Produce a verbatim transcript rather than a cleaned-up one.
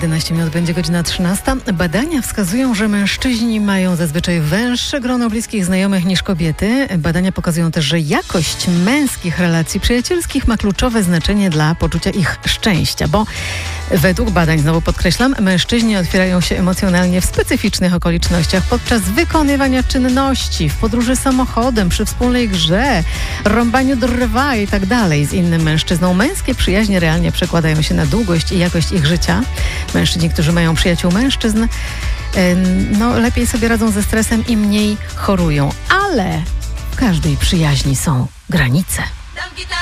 jedenaście minut będzie godzina trzynasta. Badania wskazują, że mężczyźni mają zazwyczaj węższe grono bliskich znajomych niż kobiety. Badania pokazują też, że jakość męskich relacji przyjacielskich ma kluczowe znaczenie dla poczucia ich szczęścia, bo według badań, znowu podkreślam, mężczyźni otwierają się emocjonalnie w specyficznych okolicznościach podczas wykonywania czynności, w podróży samochodem, przy wspólnej grze, rąbaniu drwa i tak dalej z innym mężczyzną. Męskie przyjaźnie realnie przekładają się na długość i jakość ich życia. Mężczyźni, którzy mają przyjaciół mężczyzn, no lepiej sobie radzą ze stresem i mniej chorują. Ale w każdej przyjaźni są granice.